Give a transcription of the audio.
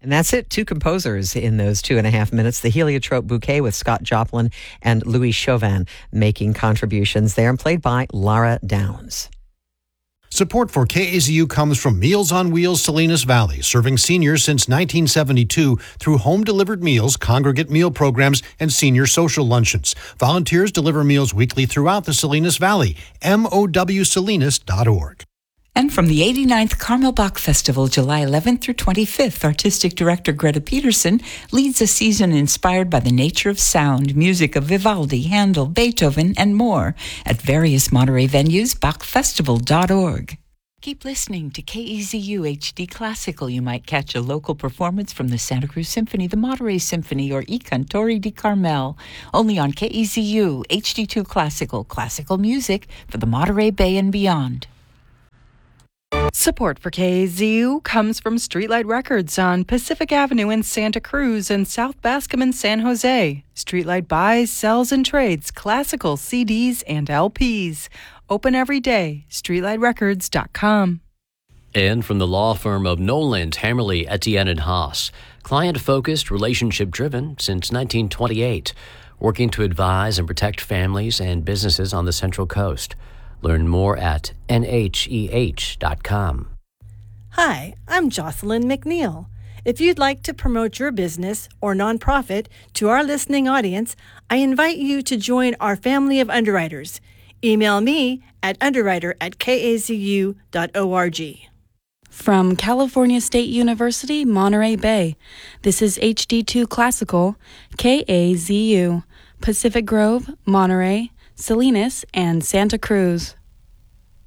And that's it. Two composers in those 2.5 minutes. The Heliotrope Bouquet with Scott Joplin and Louis Chauvin making contributions there, and played by Lara Downs. Support for KAZU comes from Meals on Wheels Salinas Valley, serving seniors since 1972 through home-delivered meals, congregate meal programs, and senior social luncheons. Volunteers deliver meals weekly throughout the Salinas Valley. MOWSalinas.org. And from the 89th Carmel Bach Festival, July 11th through 25th, Artistic Director Greta Peterson leads a season inspired by the nature of sound, music of Vivaldi, Handel, Beethoven, and more at various Monterey venues, bachfestival.org. Keep listening to KEZU HD Classical. You might catch a local performance from the Santa Cruz Symphony, the Monterey Symphony, or I Cantori di Carmel. Only on KEZU HD2 Classical, classical music for the Monterey Bay and beyond. Support for KAZU comes from Streetlight Records on Pacific Avenue in Santa Cruz and South Bascom in San Jose. Streetlight buys, sells, and trades classical CDs and LPs. Open every day. StreetlightRecords.com. And from the law firm of Noland, Hammerly, Etienne and Haas, client-focused, relationship-driven since 1928, working to advise and protect families and businesses on the Central Coast. Learn more at nheh.com. Hi, I'm Jocelyn McNeil. If you'd like to promote your business or nonprofit to our listening audience, I invite you to join our family of underwriters. Email me at underwriter@kazu.org. From California State University, Monterey Bay, this is HD2 Classical, KAZU, Pacific Grove, Monterey, Salinas, and Santa Cruz.